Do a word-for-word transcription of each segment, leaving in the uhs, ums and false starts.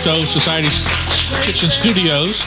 Stove Society Kitchen Studios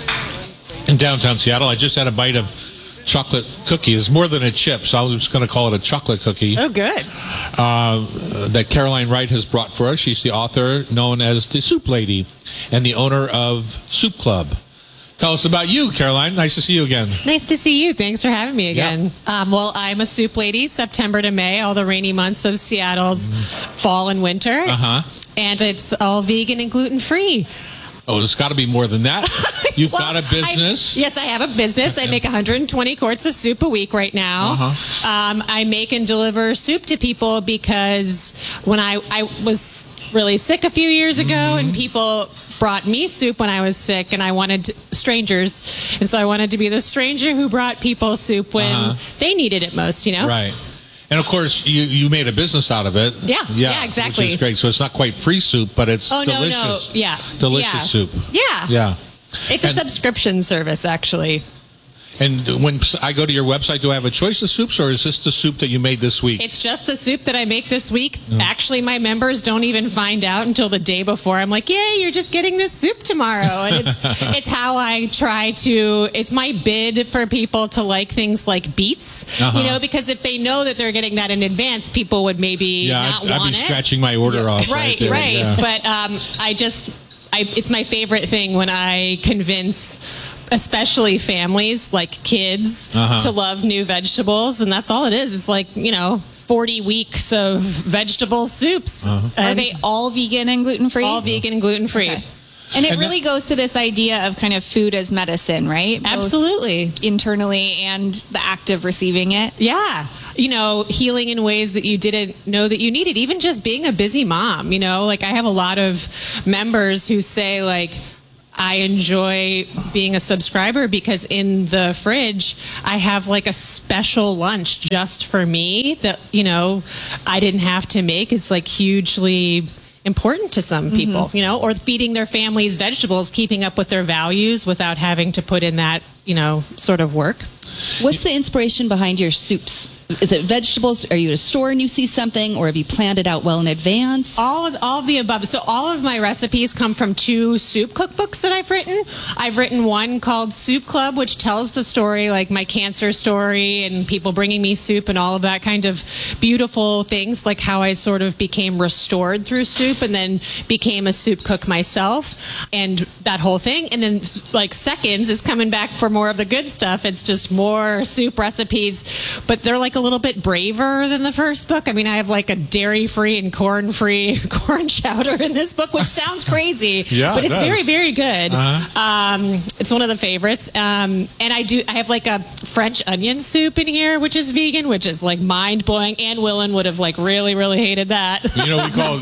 in downtown Seattle. I just had a bite of chocolate cookie. It's more than a chip, so I was just going to call it a chocolate cookie. Oh, good. Uh, that Caroline Wright has brought for us. She's the author known as the Soup Lady and the owner of Soup Club. Tell us about you, Caroline. Nice to see you again. Nice to see you. Thanks for having me again. Yep. Um, well, I'm a soup lady, September to May, all the rainy months of Seattle's mm. fall and winter. Uh-huh. And it's all vegan and gluten-free. Oh, there's got to be more than that. You've well, got a business. I, yes, I have a business. I make one hundred twenty quarts of soup a week right now. Uh-huh. Um, I make and deliver soup to people because when I, I was really sick a few years ago mm-hmm. and people brought me soup when I was sick and I wanted to, strangers. And so I wanted to be the stranger who brought people soup when uh-huh. they needed it most, you know? Right. And, of course, you, you made a business out of it. Yeah, yeah, yeah, exactly. Which is great. So it's not quite free soup, but it's oh, delicious. No, no. Yeah. Delicious yeah. soup. Yeah. Yeah. It's and, a subscription service, actually. And when I go to your website, do I have a choice of soups, or is this the soup that you made this week? It's just the soup that I make this week. Mm. Actually, my members don't even find out until the day before. I'm like, yay, you're just getting this soup tomorrow. And it's it's how I try to, it's my bid for people to like things like beets, uh-huh. you know, because if they know that they're getting that in advance, people would maybe yeah, not I'd, want I'd be it. scratching my order yeah. off. Right, right. right. Yeah. But um, I just, I, it's my favorite thing when I convince especially families like kids uh-huh. to love new vegetables, and that's all it is. It's like, you know, forty weeks of vegetable soups. Uh-huh. Are they all vegan and gluten-free? All vegan and gluten-free. Okay. And it and really that- goes to this idea of kind of food as medicine, right? Both Absolutely. internally and the act of receiving it. Yeah. You know, healing in ways that you didn't know that you needed, even just being a busy mom, you know, like I have a lot of members who say like, I enjoy being a subscriber because in the fridge, I have like a special lunch just for me that, you know, I didn't have to make. It's like hugely important to some people, mm-hmm. you know, or feeding their families vegetables, keeping up with their values without having to put in that, you know, sort of work. What's the inspiration behind your soups? Is it vegetables? Are you at a store and you see something, or have you planned it out well in advance? All of all of the above. So all of my recipes come from two soup cookbooks that I've written. I've written one called Soup Club, which tells the story, like my cancer story and people bringing me soup and all of that kind of beautiful things, like how I sort of became restored through soup and then became a soup cook myself and that whole thing. And then like Seconds is coming back for more of the good stuff. It's just more soup recipes, but they're like a little bit braver than the first book. I mean, I have like a dairy-free and corn-free corn chowder in this book, which sounds crazy, yeah, but it it's does. very, very good. Uh-huh. Um, it's one of the favorites. Um, and I do. I have like a French onion soup in here, which is vegan, which is like mind-blowing. Anne Willen would have like really, really hated that. You know, we called,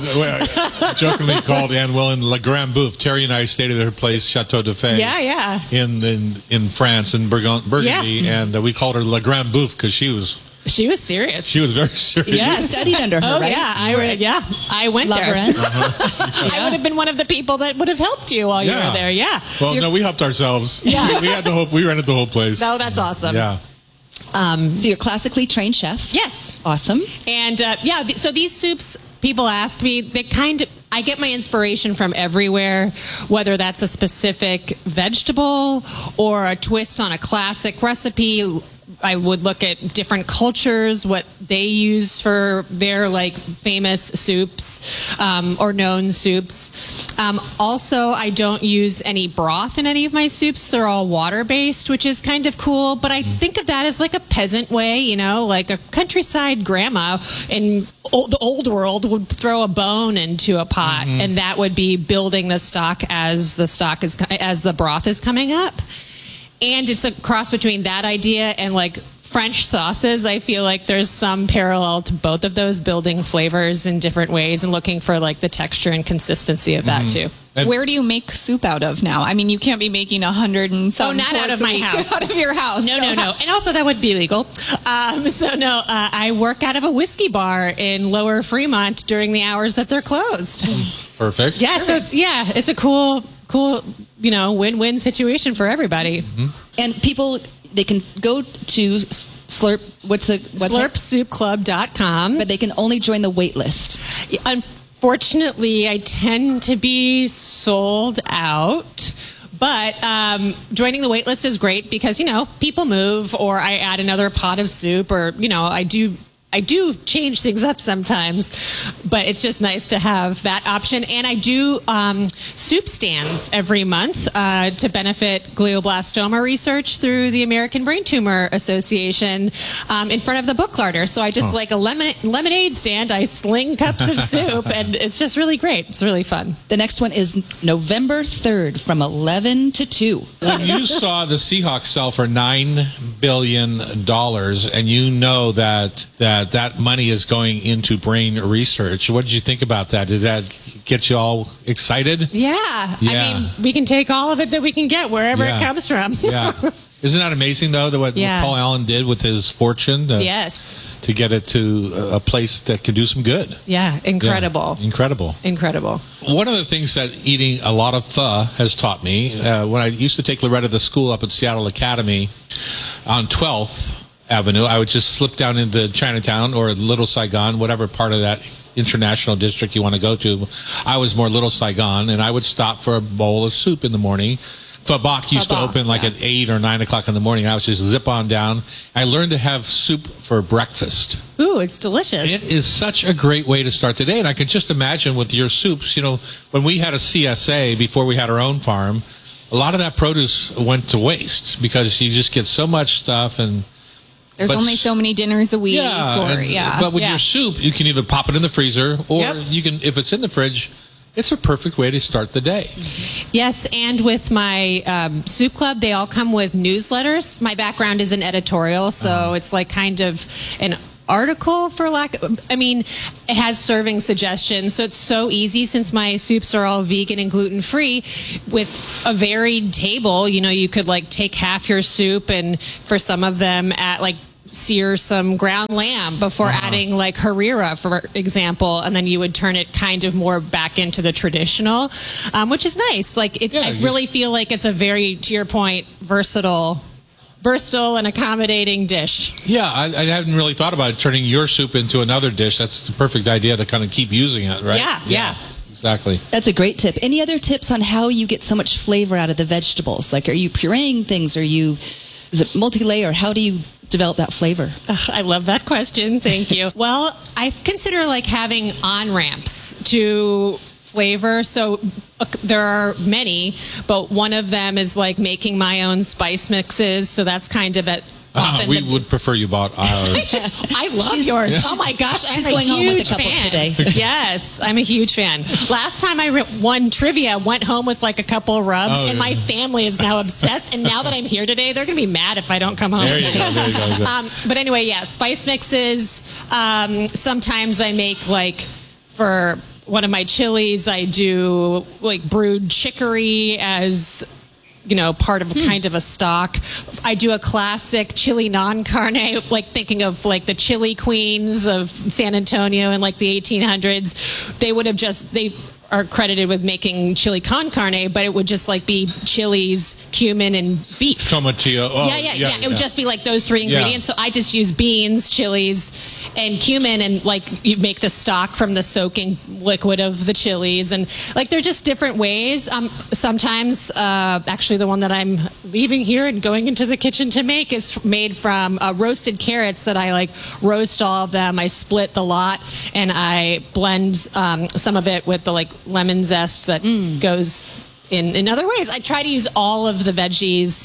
we jokingly called Anne Willen La Grande Bouffe. Terry and I stayed at her place, Chateau de Fay. Yeah, yeah. In in, in France, in Burgund- Burgundy, Yeah. and uh, we called her La Grande Bouffe because she was She was serious. she was very serious. Yes. You studied under her, Oh right? yeah, I You were re- yeah, I went La there. Varenne? I would have been one of the people that would have helped you while you Yeah. were there. Yeah. Well, So no, we helped ourselves. Yeah. We, we had the whole. We rented the whole place. no, that's awesome. Yeah. Um, So you're a classically trained chef. yes. Awesome. And uh, yeah, th- so these soups, people ask me, they kind of, I get my inspiration from everywhere, whether that's a specific vegetable or a twist on a classic recipe. I would look at different cultures, what they use for their like famous soups um, or known soups. Um, also, I don't use any broth in any of my soups. They're all water-based, which is kind of cool. But I think of that as like a peasant way, you know, like a countryside grandma in o- the old world would throw a bone into a pot, mm-hmm. and that would be building the stock as the stock is as the broth is coming up. And it's a cross between that idea and like French sauces. I feel like there's some parallel to both of those, building flavors in different ways and looking for like the texture and consistency of that too. And- Where do you make soup out of now? I mean, you can't be making a hundred and some Oh, not out quarts of a my week house. out of your house. No, So no, no. And also that would be illegal. Um, so no, uh, I work out of a whiskey bar in Lower Fremont during the hours that they're closed. Perfect. Yeah, so it's, yeah, it's a cool, cool, you know, win-win situation for everybody. Mm-hmm. And people, they can go to Slurp. What's the website? slurp soup club dot com. But they can only join the wait list. Fortunately, I tend to be sold out. But um, joining the wait list is great because, you know, people move, or I add another pot of soup, or, you know, I do I do change things up sometimes, but it's just nice to have that option. And I do um, soup stands every month uh, to benefit glioblastoma research through the American Brain Tumor Association um, in front of the book larder. So I just Oh. like a lemon- lemonade stand. I sling cups of soup, and it's just really great. It's really fun. The next one is November third from eleven to two. When you saw the Seahawks sell for nine billion dollars, and you know that that that money is going into brain research, what did you think about that? Did that get you all excited? Yeah. Yeah. I mean, we can take all of it that we can get wherever Yeah. it comes from. Yeah. Isn't that amazing, though, that what, Yeah. what Paul Allen did with his fortune to, Yes. to get it to a place that can do some good? Yeah. Incredible. Yeah. Incredible. Incredible. One of the things that eating a lot of pho has taught me, uh, when I used to take Loretta to school up at Seattle Academy on twelfth Avenue, I would just slip down into Chinatown or Little Saigon, whatever part of that international district you want to go to. I was more Little Saigon, and I would stop for a bowl of soup in the morning. Pho Bok used Pho to Bok, open like yeah. at eight or nine o'clock in the morning. I was just zip on down. I learned to have soup for breakfast. Ooh, it's delicious. It is such a great way to start the day. And I can just imagine with your soups, you know, when we had a C S A before we had our own farm, a lot of that produce went to waste because you just get so much stuff. And There's but only s- so many dinners a week. yeah, or, and- yeah. but with Yeah. your soup, you can either pop it in the freezer or Yep. you can, if it's in the fridge, it's a perfect way to start the day. Yes, and with my um, soup club, they all come with newsletters. My background is in editorial, so Uh-huh. it's like kind of an article for lack I mean, it has serving suggestions, so it's so easy since my soups are all vegan and gluten-free. With a varied table, you know, you could like take half your soup and for some of them at like sear some ground lamb before Uh-huh. adding like harira, for example, and then you would turn it kind of more back into the traditional, um, which is nice. Like it, Yeah, I you- really feel like it's a very, to your point, versatile, versatile and accommodating dish. Yeah, I, I hadn't really thought about turning your soup into another dish. That's the perfect idea to kind of keep using it, right? Yeah, yeah. Exactly. That's a great tip. Any other tips on how you get so much flavor out of the vegetables? Like, are you pureeing things? Are you, is it multi-layer? How do you develop that flavor? Ugh, I love that question. Thank you. Well, I consider like having on-ramps to flavor. So uh, there are many, but one of them is like making my own spice mixes. So that's kind of at Uh, often we the- would prefer you bought ours. I love She's- yours. she's- Oh my gosh, I'm she's a going home with a huge couple fan. today. Yes, I'm a huge fan. Last time I re- won trivia, went home with like a couple of rubs, Oh, and yeah. my family is now obsessed. And now that I'm here today, they're going to be mad if I don't come home. There you go. There you go. Good. Um, but anyway, yeah, spice mixes. Um, sometimes I make like for one of my chilies, I do like brewed chicory as, you know, part of a kind of a stock. I do a classic chili non carne, like thinking of like the chili queens of San Antonio in like the eighteen hundreds. They would have just, they are credited with making chili con carne, but it would just like be chilies, cumin, and beef. Tomatillo. Oh, yeah, yeah, yeah, It would just be like those three Yeah. ingredients. So I just use beans, chilies, and cumin, and like you make the stock from the soaking liquid of the chilies, and like they're just different ways. Um, sometimes, uh, actually, the one that I'm leaving here and going into the kitchen to make is made from uh, roasted carrots that I like roast all of them. I split the lot and I blend um, some of it with the like lemon zest that goes in in other ways. I try to use all of the veggies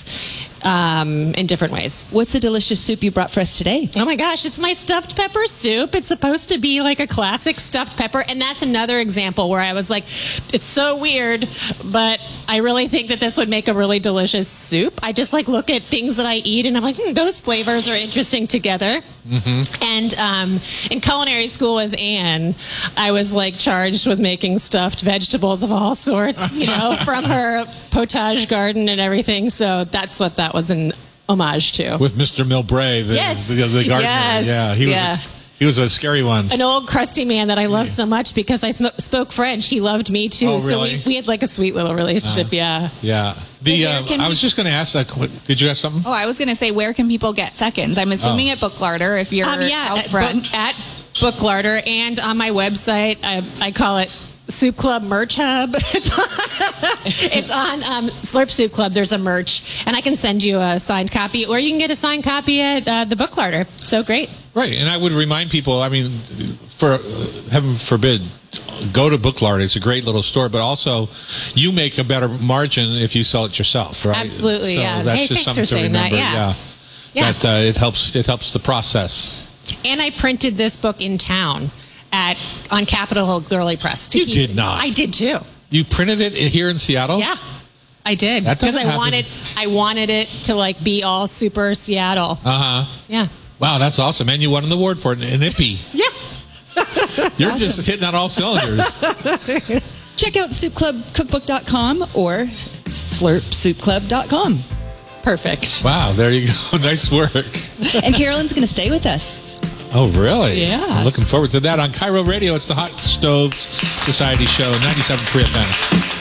um, in different ways. What's the delicious soup you brought for us today? Oh my gosh, it's my stuffed pepper soup. It's supposed to be like a classic stuffed pepper. And that's another example where I was like, it's so weird, but I really think that this would make a really delicious soup. I just like look at things that I eat and I'm like, hmm, those flavors are interesting together. Mm-hmm. And um, in culinary school with Anne, I was like charged with making stuffed vegetables of all sorts, you know, from her potage garden and everything. So that's what that was an homage to. With Mister Milbray, the, Yes. the, the gardener. Yes. Yeah, he was, Yeah. A, he was a scary one. An old crusty man that I love so much because I sm- spoke French. He loved me too. Oh, So really? we, we had like a sweet little relationship. yeah. Yeah. The Well, where uh, can I we- was just going to ask that. qu- Did you have something? Oh, I was going to say, where can people get seconds? I'm assuming Oh. at Book Larder if you're Um, yeah. out At, front. book, at Book Larder, and on my website, I, I call it Soup Club Merch Hub. It's on, it's on um, Slurp Soup Club. There's a merch, and I can send you a signed copy, or you can get a signed copy at uh, the Book Larder. So great. Right, and I would remind people, I mean, for uh, heaven forbid, go to Book Larder. It's a great little store, but also you make a better margin if you sell it yourself, right? Absolutely, so yeah. That's Hey, just thanks something for to saying that, remember. yeah. Yeah. That uh, it helps. It helps the process. And I printed this book in town at on Capitol Hill Girly Press. to You keep did it. not. I did too. You printed it here in Seattle? Yeah, I did That because doesn't I happen. wanted I wanted it to like be all super Seattle. Uh huh. Yeah. Wow, that's awesome, and you won an award for it, an I P P. Yeah. You're just hitting on all cylinders. Check out soup club cookbook dot com or slurp soup club dot com. Perfect. Wow, there you go. Nice work. And Carolyn's going to stay with us. Oh, really? Yeah. I'm looking forward to that on Cairo Radio. It's the Hot Stove Society Show, ninety-seven point three F M.